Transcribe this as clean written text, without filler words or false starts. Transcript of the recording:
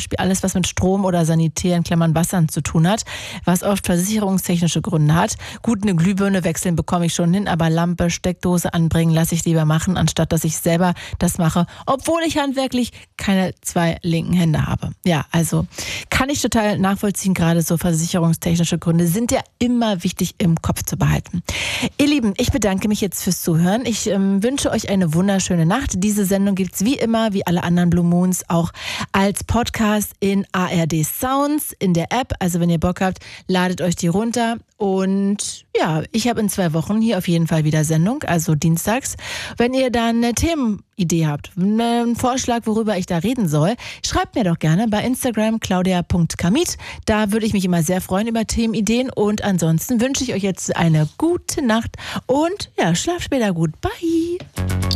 Beispiel alles, was mit Strom oder Sanitär in Klammern Wassern zu tun hat, was oft versicherungstechnische Gründe hat. Gut, eine Glühbirne wechseln bekomme ich schon hin, aber Lampe, Steckdose anbringen lasse ich lieber machen, anstatt dass ich selber das mache, obwohl ich handwerklich keine 2 linken Hände habe. Ja, also kann ich total nachvollziehen, gerade so versicherungstechnische Gründe sind ja immer wichtig im Kopf zu behalten. Ihr Lieben, ich bedanke mich jetzt fürs Zuhören. Ich wünsche euch eine wunderschöne Nacht. Diese Sendung gibt's wie immer, wie alle anderen Blue Moons, auch als Podcast in ARD Sounds, in der App. Also wenn ihr Bock habt, ladet euch die runter. Und ja, ich habe in 2 Wochen hier auf jeden Fall wieder Sendung, also dienstags. Wenn ihr dann eine Themenidee habt, einen Vorschlag, worüber ich da reden soll, schreibt mir doch gerne bei Instagram claudia.kamit. Da würde ich mich immer sehr freuen über Themenideen. Und ansonsten wünsche ich euch jetzt eine gute Nacht und ja, schlaft später gut. Bye!